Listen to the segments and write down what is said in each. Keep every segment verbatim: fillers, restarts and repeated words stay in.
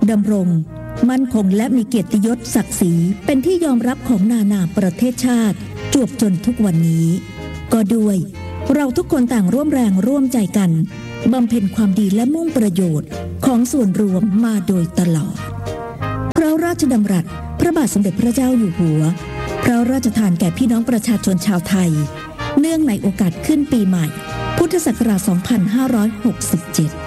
ดำรงมั่นคงและมีเกียรติยศศักดิ์ศรีเป็นที่ยอมรับของนานาประเทศชาติจวบจนทุกวันนี้ก็ด้วยเราทุกคนต่างร่วมแรงร่วมใจกันบำเพ็ญความดีและมุ่งประโยชน์ของส่วนรวมมาโดยตลอดพระราชดำรัสพระบาทสมเด็จพระเจ้าอยู่หัวพระราชทานแก่พี่น้องประชาชนชาวไทยเนื่องในโอกาสขึ้นปีใหม่พุทธศักราช สองพันห้าร้อยหกสิบเจ็ด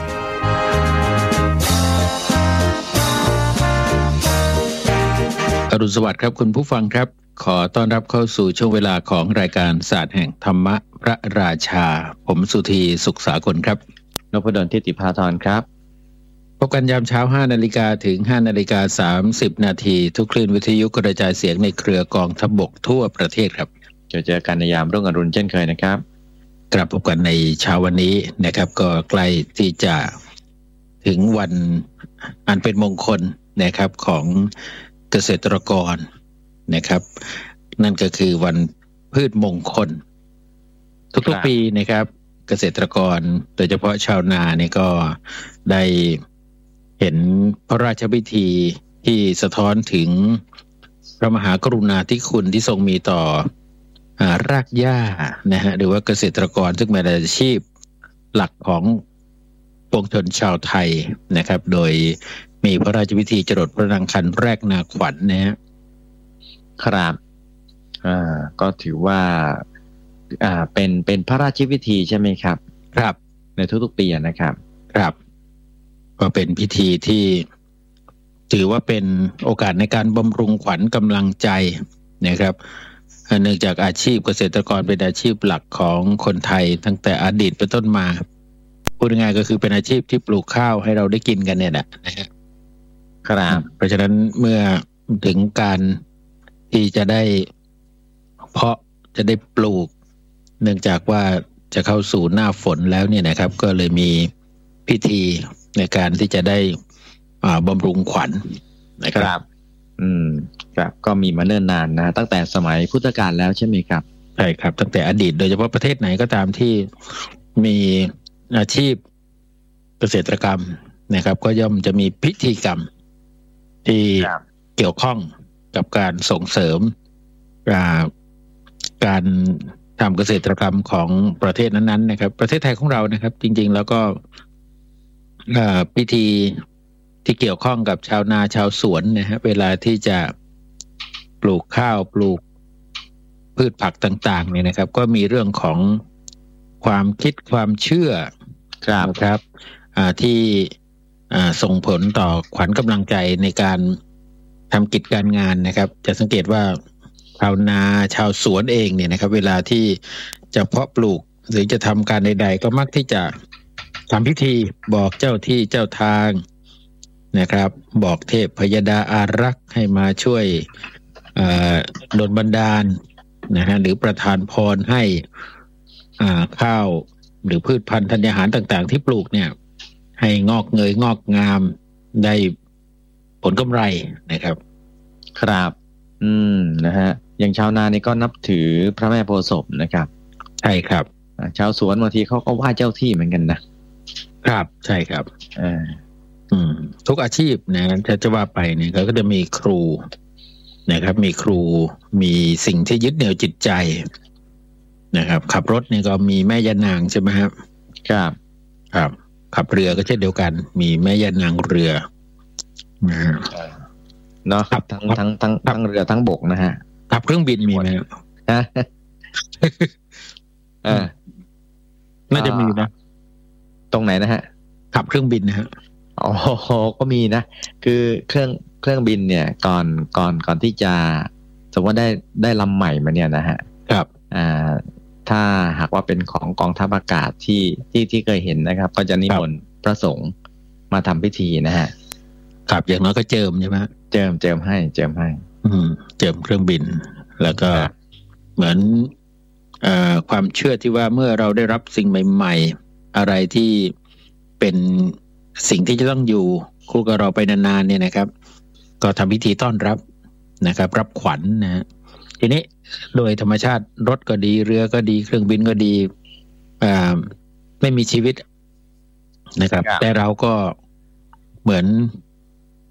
อรุณสวัสดิ์ครับคุณผู้ฟังครับขอต้อนรับเข้าสู่ช่วงเวลาของรายการศาสตร์แห่งธรรมะพระราชาผมสุธีสุขสากลครับนพดลทิติภาธรครับพบกันยามเช้า ห้านาฬิกา ถึง ห้านาฬิกาสามสิบ นาทีทุกคลื่นวิทยุกระจายเสียงในเครือกองทัพบกทั่วประเทศครับจะเจอกันในยามรุ่งอรุณเช่นเคยนะครับกลับพบกันในเช้าวันนี้นะครับก็ใกล้ที่จะถึงวันอันเป็นมงคลนะครับของเกษตรกรนะครับนั่นก็คือวันพืชมงคลทุกๆปีนะครับเกษตรกรโดยเฉพาะชาวนาเนี่ยก็ได้เห็นพระราชพิธีที่สะท้อนถึงพระมหากรุณาธิคุณที่ทรงมีต่อรากหญ้านะฮะหรือว่าเกษตรกรซึ่งเป็นอาชีพหลักของปวงชนชาวไทยนะครับโดยมีพระราชพิธีจรดพระนางคันแรกนาขวัญ นะฮะครับอ่าก็ถือว่าอ่าเป็นเป็นพระราชพิธีใช่ไหมครับครับในทุกๆปีนะครับครับก็เป็นพิธีที่ถือว่าเป็นโอกาสในการบำรุงขวัญกำลังใจนะครับเนื่องจากอาชีพเกษตรกรเป็นอาชีพหลักของคนไทยตั้งแต่อดีตเป็นต้นมาพูดง่ายๆก็คือเป็นอาชีพที่ปลูกข้าวให้เราได้กินกันเนี่ยแหละนะครับครับเพราะฉะนั้นเมื่อถึงการที่จะได้เพาะจะได้ปลูกเนื่องจากว่าจะเข้าสู่หน้าฝนแล้วเนี่ยนะครับก็เลยมีพิธีในการที่จะได้อ่าบำรุงขวัญนะครับอืมครับก็มีมาเนิ่นนานนะตั้งแต่สมัยพุทธกาลแล้วใช่ไหมครับใช่ครับตั้งแต่อดีตโดยเฉพาะประเทศไหนก็ตามที่มีอาชีพเกษตรกรรมนะครับก็ย่อมจะมีพิธีกรรมที่เกี่ยวข้องกับการส่งเสริมการทำเกษตรกรรมของประเทศนั้นๆนะครับประเทศไทยของเรานะครับจริงๆแล้วก็พิธีที่เกี่ยวข้องกับชาวนาชาวสวนนะฮะเวลาที่จะปลูกข้าวปลูกพืชผักต่างๆเนี่ยนะครับก็มีเรื่องของความคิดความเชื่อครับที่ส่งผลต่อขวัญกำลังใจในการทำกิจการงานนะครับจะสังเกตว่าชาวนาชาวสวนเองเนี่ยนะครับเวลาที่จะเพาะปลูกหรือจะทำการใดๆก็มักที่จะทำพิธีบอกเจ้าที่เจ้าทางนะครับบอกเทพพยดาอารักษ์ให้มาช่วยดลบันดาลนะฮะหรือประทานพรให้ข้าวหรือพืชพันธุ์ธัญญาหารต่างๆที่ปลูกเนี่ยให้งอกเงยงอกงามได้ผลกำไรนะครับครับอืมนะฮะอย่างชาวนานี่ก็นับถือพระแม่โพธิ์ศพนะครับใช่ครับชาวสวนบางทีเขาก็ไหว้เจ้าที่เหมือนกันนะครับใช่ครับเอออืมทุกอาชีพนะจะจะว่าไปเนี่ยก็จะมีครูนะครับมีครูมีสิ่งที่ยึดเหนี่ยวจิตใจนะครับขับรถนี่ก็มีแม่ย่านางใช่ไหมครับครับครับขับเรือก็เช่นเดียวกันมีแม่ย่านางเรือนะฮะเนาะทั้งทั้งทั้งทั้งเรือทั้งบกนะฮะขับเครื่องบินมีไหมฮะเออน่าจะมีนะตรงไหนนะฮะขับเครื่องบินนะฮะอ๋อก็มีนะคือเครื่องเครื่องบินเนี่ยก่อนก่อนก่อนที่จะสมมติว่าได้ได้ลำใหม่มาเนี่ยนะฮะครับอ่าถ้าหากว่าเป็นของกองทัพอากาศที่ที่ที่เคยเห็นนะครับก็จะนิมนต์พระสงฆ์มาทำพิธีนะฮะครับอย่างน้อยก็เจิมใช่ไหมเจิมเจิมให้เจิมให้อืมเจิมเครื่องบินแล้วก็เหมือนเอ่อความเชื่อที่ว่าเมื่อเราได้รับสิ่งใหม่ๆอะไรที่เป็นสิ่งที่จะต้องอยู่คู่กับเราไปนานๆเนี่ยนะครับก็ทำพิธีต้อนรับนะครับรับขวัญ นะฮะทีนี้โดยธรรมชาติรถก็ดีเรือก็ดีเครื่องบินก็ดีอ่าไม่มีชีวิตนะครับแต่เราก็เหมือน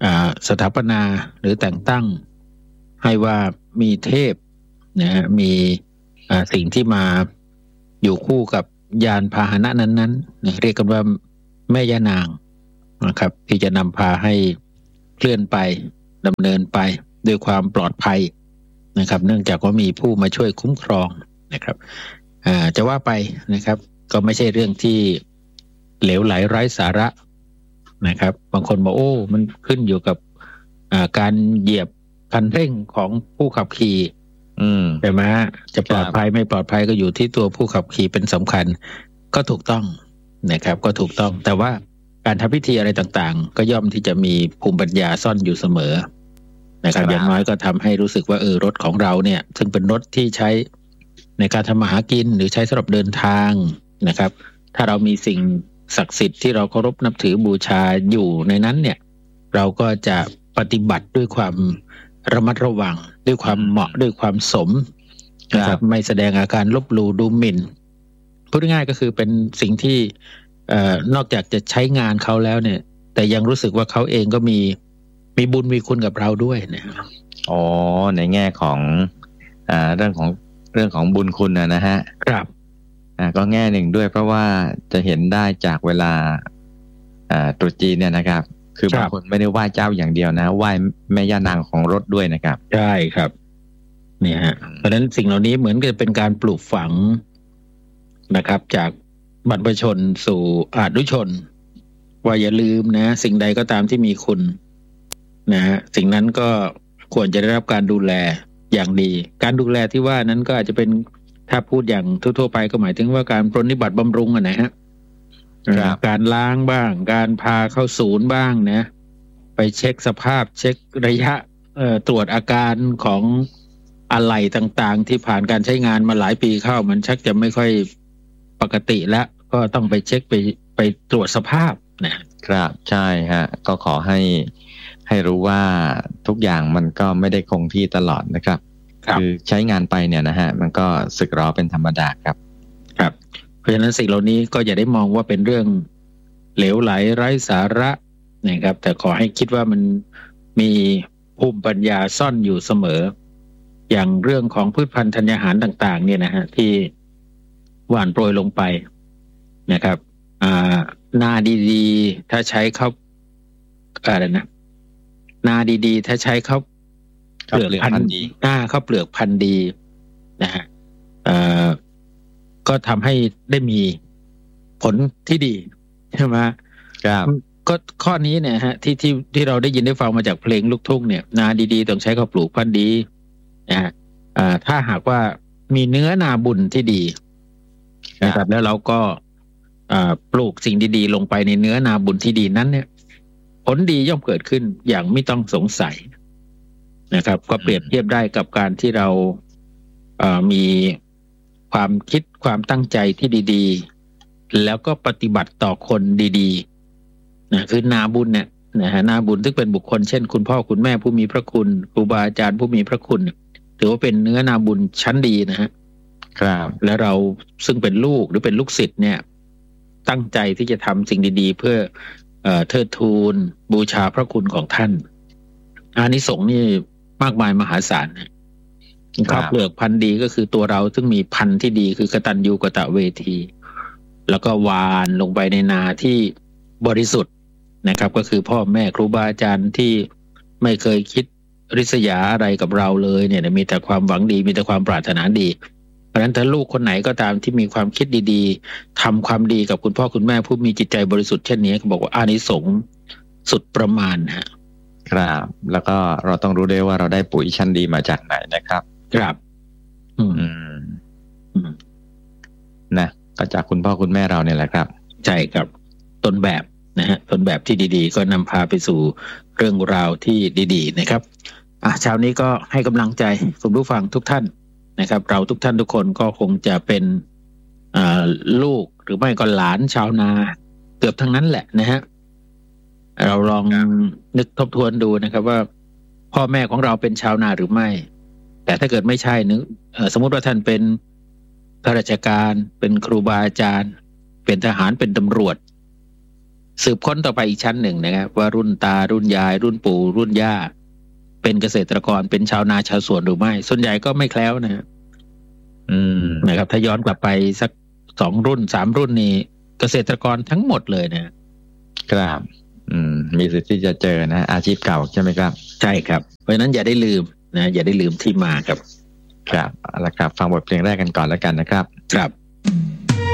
สถาปนาหรือแต่งตั้งให้ว่ามีเทพนะมีสิ่งที่มาอยู่คู่กับยานพาหนะนั้นๆนะเรียกกันว่าแม่ย่านางนะครับที่จะนำพาให้เคลื่อนไปดำเนินไปด้วยความปลอดภัยนะครับเนื่องจากว่ามีผู้มาช่วยคุ้มครองนะครับจะว่าไปนะครับก็ไม่ใช่เรื่องที่เหลวไหลไร้สาระนะครับบางคนบอกโอ้มันขึ้นอยู่กับการเหยียบคันเร่งของผู้ขับขี่ใช่ไหมจะปลอดภัยไม่ปลอดภัยก็อยู่ที่ตัวผู้ขับขี่เป็นสำคัญก็ถูกต้องนะครับก็ถูกต้องแต่ว่าการทำพิธีอะไรต่างๆก็ย่อมที่จะมีภูมิปัญญาซ่อนอยู่เสมอนะครับอย่างน้อยก็ทำให้รู้สึกว่าเออรถของเราเนี่ยซึ่งเป็นรถที่ใช้ในการทำมาหากินหรือใช้สำหรับเดินทางนะครับถ้าเรามีสิ่งศักดิ์สิทธิ์ที่เราเคารพนับถือบูชาอยู่ในนั้นเนี่ยเราก็จะปฏิบัติด้วยความระมัดระวังด้วยความเหมาะด้วยความสมนะครับไม่แสดงอาการลบหลู่ดูหมิ่นพูดง่ายๆก็คือเป็นสิ่งที่เอ่อนอกจากจะใช้งานเขาแล้วเนี่ยแต่ยังรู้สึกว่าเขาเองก็มีมีบุญมีคุณกับเราด้วยนะอ๋อในแง่ของอ่าเรื่องของเรื่องของบุญคุณนะนะฮะครับอ่าก็แง่หนึ่งด้วยเพราะว่าจะเห็นได้จากเวลาอ่าตรุษจีนเนี่ยนะครับคือบางคนไม่ได้ไหว้เจ้าอย่างเดียวนะไหว้แม่ย่านางของรถด้วยนะครับใช่ครับเนี่ยฮะเพราะฉะนั้นสิ่งเหล่านี้เหมือนกับเป็นการปลูกฝังนะครับจากบรรพชนสู่อาตุชนว่าอย่าลืมนะสิ่งใดก็ตามที่มีคุณนะฮะสิ่งนั้นก็ควรจะได้รับการดูแลอย่างดีการดูแลที่ว่านั้นก็อาจจะเป็นถ้าพูดอย่างทั่วๆไปก็หมายถึงว่าการปรนนิบัติบำรุงอ่ะนะฮะการล้างบ้างการพาเข้าศูนย์บ้างนะไปเช็คสภาพเช็คระยะเอ่อตรวจอาการของอะไหล่ต่างๆที่ผ่านการใช้งานมาหลายปีเข้ามันชักจะไม่ค่อยปกติแล้วก็ต้องไปเช็คไปไปตรวจสภาพนะครับใช่ฮะก็ขอให้ให้รู้ว่าทุกอย่างมันก็ไม่ได้คงที่ตลอดนะครับคือใช้งานไปเนี่ยนะฮะมันก็สึกหรอเป็นธรรมดาครับครับเพราะฉะนั้นสิ่งเหล่านี้ก็อย่าได้มองว่าเป็นเรื่องเหลวไหลไร้สาระนะครับแต่ขอให้คิดว่ามันมีภูมิปัญญาซ่อนอยู่เสมออย่างเรื่องของพืชพันธุ์ธัญญาหารต่างๆเนี่ยนะฮะที่หว่านโปรยลงไปนะครับอ่านาดีๆถ้าใช้ข้าวอะไรนะนาดีๆถ้าใช้ข้าวเปลือกพันธุ์ดีอ่าข้าวเปลือกพันธุ์ดีนะฮะเอ่อก็ทำให้ได้มีผลที่ดีใช่ไหมครับก็ข้อนี้เนี่ยฮะที่ที่ที่เราได้ยินได้ฟังมาจากเพลงลูกทุ่งเนี่ยนาดีๆต้องใช้ข้าวปลูกพันธุ์ดีนะฮะอ่าถ้าหากว่ามีเนื้อนาบุญที่ดีนะครับแล้วเราก็ปลูกสิ่งดีๆลงไปในเนื้อนาบุญที่ดีนั้นเนี่ยผลดีย่อมเกิดขึ้นอย่างไม่ต้องสงสัยนะครับก็เปรียบเทียบได้กับการที่เราเอ่อมีความคิดความตั้งใจที่ดีๆแล้วก็ปฏิบัติต่อคนดีๆนะคือนาบุญเนี่ยนะฮะนาบุญซึ่งเป็นบุคคลเช่นคุณพ่อคุณแม่ผู้มีพระคุณครูบาอาจารย์ผู้มีพระคุณถือว่าเป็นเนื้อนาบุญชั้นดีนะฮะครับและเราซึ่งเป็นลูกหรือเป็นลูกศิษย์เนี่ยตั้งใจที่จะทำสิ่งดีๆเพื่อเอ่อเทิดทูนบูชาพระคุณของท่านอานิสงส์นี่มากมายมหาศาลนะข้าวเปลือกพันธุ์ดีก็คือตัวเราซึ่งมีพันธุ์ที่ดีคือกตัญญูกตเวทีแล้วก็หวานลงไปในนาที่บริสุทธิ์นะครับก็คือพ่อแม่ครูบาอาจารย์ที่ไม่เคยคิดริษยาอะไรกับเราเลยเนี่ยมีแต่ความหวังดีมีแต่ความปรารถนาดีเพราะฉะนั้นถ้าลูกคนไหนก็ตามที่มีความคิดดีๆทำความดีกับคุณพ่อคุณแม่ผู้มีจิตใจบริสุทธิ์เช่นนี้ก็บอกว่าอานิสงส์สุดประมาณฮะครับแล้วก็เราต้องรู้ด้วยว่าเราได้ปุ๋ยชั้นดีมาจากไหนนะครับครับอืมอืมนะก็จากคุณพ่อคุณแม่เราเนี่ยแหละครับใช่ครับต้นแบบนะฮะต้นแบบที่ดีๆก็นำพาไปสู่เรื่องราวที่ดีๆนะครับอ่ะเช้านี้ก็ให้กำลังใจคุณผู้ฟังทุกท่านนะครับเราทุกท่านทุกคนก็คงจะเป็นลูกหรือไม่ก็หลานชาวนาเกือบทั้งนั้นแหละนะฮะเราลองนึกทบทวนดูนะครับว่าพ่อแม่ของเราเป็นชาวนาหรือไม่แต่ถ้าเกิดไม่ใช่นึกสมมติว่าท่านเป็นข้าราชการเป็นครูบาอาจารย์เป็นทหารเป็นตำรวจสืบค้นต่อไปอีกชั้นหนึ่งนะครับว่ารุ่นตารุ่นยายรุ่นปู่รุ่นย่าเป็นเกษตรกรเป็นชาวนาชาวสวนหรือไม่ส่วนใหญ่ก็ไม่แคล้วนะอืมนะครับถ้าย้อนกลับไปสักสองรุ่นสามรุ่นนี้เกษตรกรทั้งหมดเลยนะครับอืมมีสิทธิ์ที่จะเจอนะอาชีพเก่าใช่ไหมครับใช่ครับเพราะฉะนั้นอย่าได้ลืมนะอย่าได้ลืมที่มาครับครับเอาละครับฟังบทเพลงแรกกันก่อนแล้วกันนะครับครับ